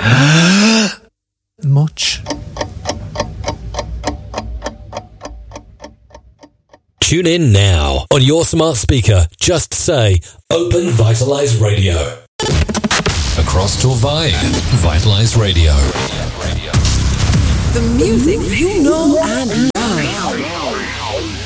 much. Tune in now on your smart speaker. Just say Open Vitalize Radio. Across Torvine, Vitalize Radio. The music you know and love.